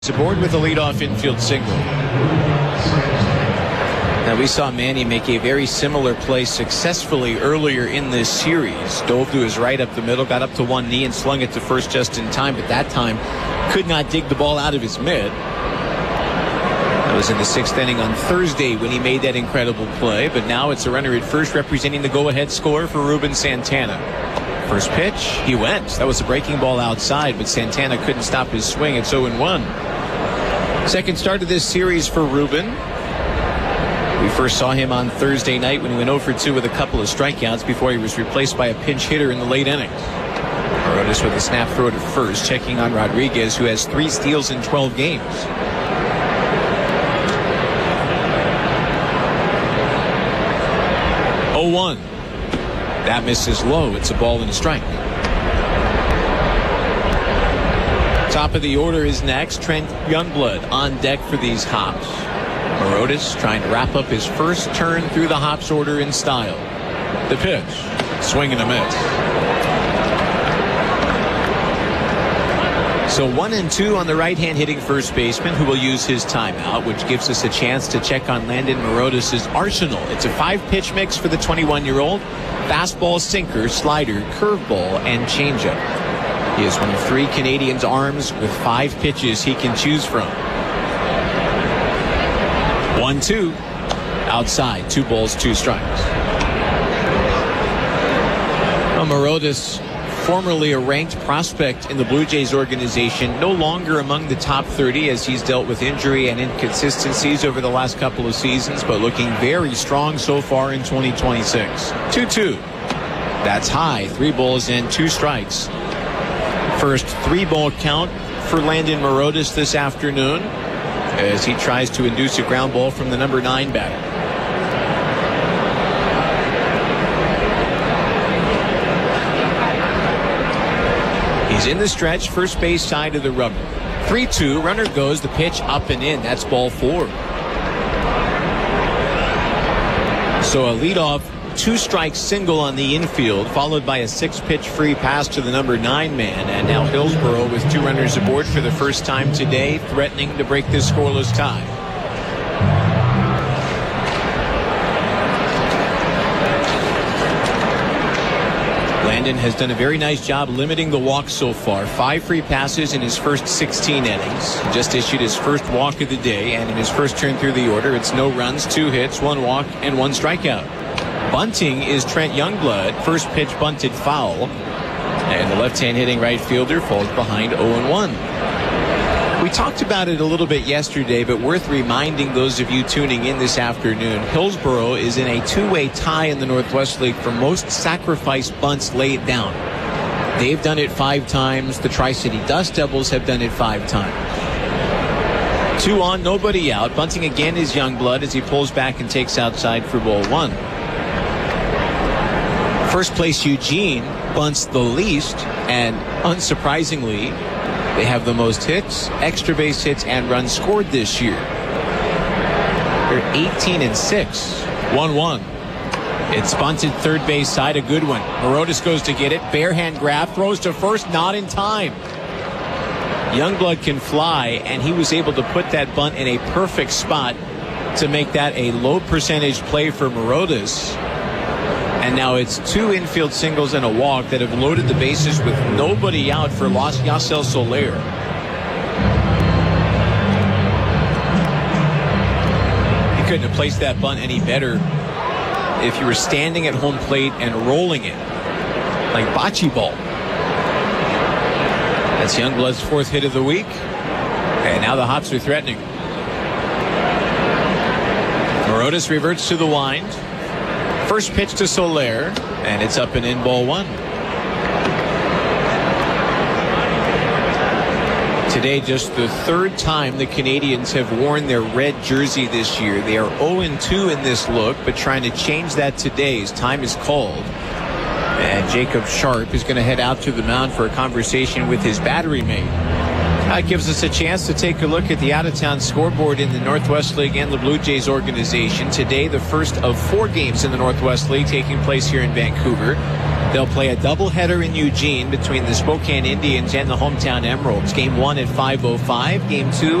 Aboard with a leadoff infield single. Now, we saw Manny make a very similar play successfully earlier in this series. Dove to his right up the middle, got up to one knee and slung it to first just in time, but that time could not dig the ball out of his mitt. That was in the sixth inning on Thursday when he made that incredible play, but now it's a runner at first representing the go-ahead score for Ruben Santana. First pitch, he went. That was a breaking ball outside, but Santana couldn't stop his swing. It's 0-1. Second start of this series for Ruben. We first saw him on Thursday night when he went 0-for-2 with a couple of strikeouts before he was replaced by a pinch hitter in the late innings. Marotis with a snap throw to first, checking on Rodriguez, who has 3 steals in 12 games. That misses low. It's a ball and a strike. Top of the order is next. Trent Youngblood on deck for these Hops. Marotis trying to wrap up his first turn through the Hops order in style. The pitch. Swing and a miss. So 1-2 on the right-hand hitting first baseman, who will use his timeout, which gives us a chance to check on Landon Marotis' arsenal. It's a 5-pitch mix for the 21-year-old. Fastball, sinker, slider, curveball, and changeup. He is one of 3 Canadians' arms with 5 pitches he can choose from. 1-2. Outside. 2 balls, 2 strikes. Well, Marotis, formerly a ranked prospect in the Blue Jays organization, no longer among the top 30 as he's dealt with injury and inconsistencies over the last couple of seasons, but looking very strong so far in 2026. 2-2. That's high. 3 balls and 2 strikes. First 3-ball count for Landon Marotis this afternoon as he tries to induce a ground ball from the number 9 batter. He's in the stretch, first base side of the rubber. 3-2, runner goes, the pitch up and in. That's ball 4. So a leadoff 2-strike single on the infield, followed by a 6-pitch free pass to the number 9 man. And now Hillsboro with 2 runners aboard for the first time today, threatening to break this scoreless tie. Landon has done a very nice job limiting the walks so far. 5 free passes in his first 16 innings. Just issued his first walk of the day, and in his first turn through the order, it's no runs, 2 hits, 1 walk, and 1 strikeout. Bunting is Trent Youngblood. First pitch bunted foul, and the left-hand hitting right fielder falls behind 0-1. We talked about it a little bit yesterday, but worth reminding those of you tuning in this afternoon, Hillsboro is in a 2-way tie in the Northwest League for most sacrifice bunts laid down. They've done it 5 times. The Tri-City Dust Devils have done it 5 times. 2 on, nobody out. Bunting again is Youngblood as he pulls back and takes outside for ball 1. First place Eugene bunts the least, and unsurprisingly, they have the most hits, extra base hits, and runs scored this year. They're 18-6. 1-1. It's bunted third base side, a good one. Marotis goes to get it. Bare hand grab, throws to first, not in time. Youngblood can fly, and he was able to put that bunt in a perfect spot to make that a low percentage play for Marotis. And now it's 2 infield singles and a walk that have loaded the bases with nobody out for Yasel Soler. He couldn't have placed that bunt any better if you were standing at home plate and rolling it like bocce ball. That's Youngblood's 4th hit of the week. And now the Hops are threatening. Marotis reverts to the wind. First pitch to Soler, and it's up and in, ball 1. Today, just the 3rd time the Canadians have worn their red jersey this year. They are 0-2 in this look, but trying to change that today as time is called. And Jacob Sharp is going to head out to the mound for a conversation with his battery mate. That gives us a chance to take a look at the out-of-town scoreboard in the Northwest League and the Blue Jays organization. Today, the first of 4 games in the Northwest League taking place here in Vancouver. They'll play a doubleheader in Eugene between the Spokane Indians and the hometown Emeralds. Game 1 at 5:05. Game 2